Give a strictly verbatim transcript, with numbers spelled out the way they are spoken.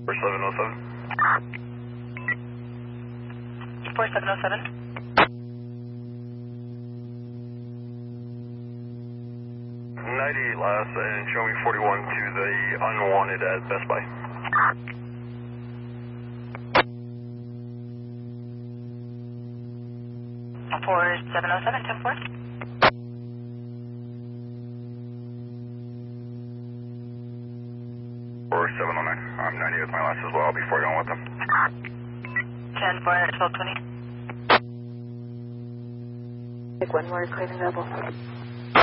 four seven oh seven. four seven oh seven. ninety-eight last and show me forty-one to the unwanted at Best Buy. four seven oh seven, ten four. four seven oh nine. I'm ninety with my last as well. I'll be forty-one with them. ten four, twelve twenty. Take one more, clean and double.